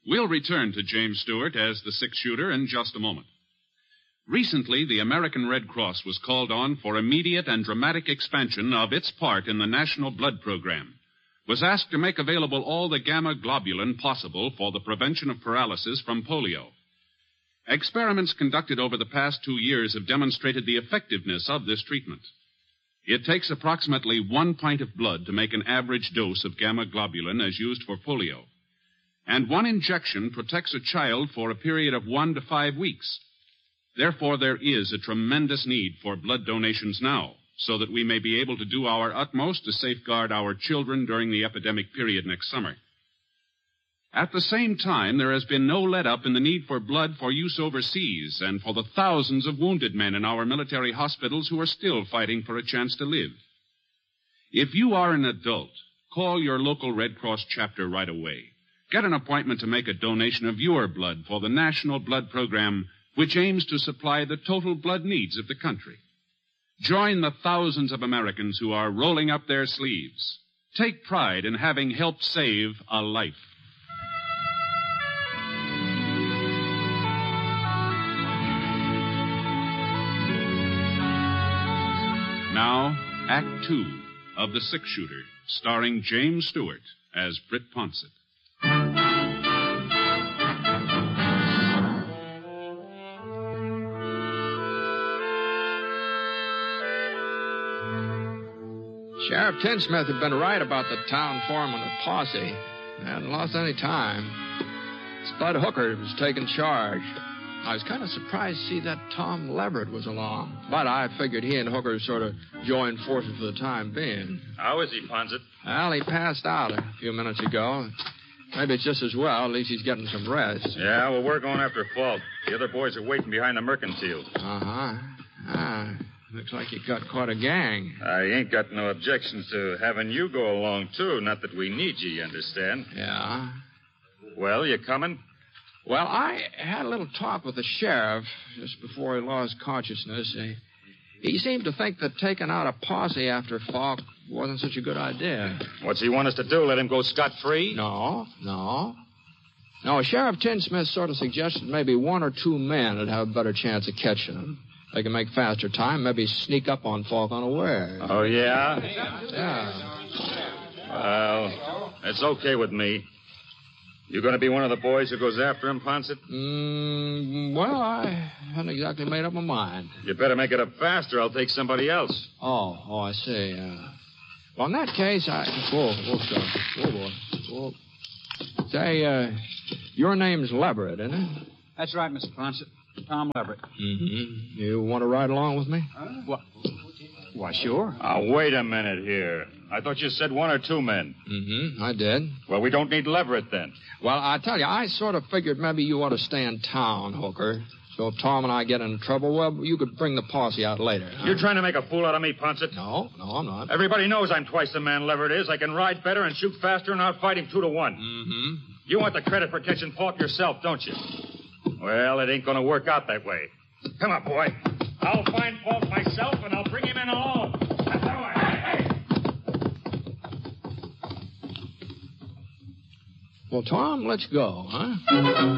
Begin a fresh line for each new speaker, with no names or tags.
We'll return to James Stewart as the six-shooter in just a moment. Recently, the American Red Cross was called on for immediate and dramatic expansion of its part in the National Blood Program. Was asked to make available all the gamma globulin possible for the prevention of paralysis from polio. Experiments conducted over the past 2 years have demonstrated the effectiveness of this treatment. It takes approximately 1 pint of blood to make an average dose of gamma globulin as used for polio. And 1 injection protects a child for a period of 1 to 5 weeks. Therefore, there is a tremendous need for blood donations now, so that we may be able to do our utmost to safeguard our children during the epidemic period next summer. At the same time, there has been no let-up in the need for blood for use overseas and for the thousands of wounded men in our military hospitals who are still fighting for a chance to live. If you are an adult, call your local Red Cross chapter right away. Get an appointment to make a donation of your blood for the National Blood Program, which aims to supply the total blood needs of the country. Join the thousands of Americans who are rolling up their sleeves. Take pride in having helped save a life. Now, Act 2 of The Six-Shooter, starring James Stewart as Britt Ponsett.
Sheriff Tinsmith had been right about the town foreman of Posse. They hadn't lost any time. Spud Hooker was taking charge. I was kind of surprised to see that Tom Leverett was along. But I figured he and Hooker sort of joined forces for the time being.
How is he, Ponsett?
Well, he passed out a few minutes ago. Maybe it's just as well. At least he's getting some rest.
Yeah, well, we're going after Falk. The other boys are waiting behind the mercantile.
Uh-huh. Looks like you got quite a gang.
I ain't got no objections to having you go along, too. Not that we need you understand?
Yeah.
Well, you coming?
Well, I had a little talk with the sheriff just before he lost consciousness. He seemed to think that taking out a posse after Falk wasn't such a good idea.
What's he want us to do, let him go scot-free?
No. Sheriff Tinsmith sort of suggested maybe 1 or 2 men would have a better chance of catching him. They can make faster time, maybe sneak up on Falk unaware.
Oh, yeah?
Yeah.
Well, it's okay with me. You going to be one of the boys who goes after him, Ponsett?
Well, I haven't exactly made up my mind.
You better make it up faster. I'll take somebody else.
Oh, I see. Well, in that case, Whoa, boy. Whoa. Say, your name's Leverett, isn't it?
That's right, Mr. Ponsett. Tom Leverett.
Mm-hmm. You want to ride along with me?
What? Why, sure.
Wait a minute here. I thought you said 1 or 2 men.
Mm-hmm, I did.
Well, we don't need Leverett then.
Well, I tell you, I sort of figured maybe you ought to stay in town, Hooker. So if Tom and I get in trouble, well, you could bring the posse out later. Huh?
You're trying to make a fool out of me, Ponsett?
No, I'm not.
Everybody knows I'm twice the man Leverett is. I can ride better and shoot faster and outfight him 2 to 1.
Mm-hmm.
You want the credit for catching Falk yourself, don't you? Well, it ain't going to work out that way. Come on, boy. I'll find Falk myself, and I'll bring him in alone. That's the way. Hey!
Well, Tom, let's go, huh?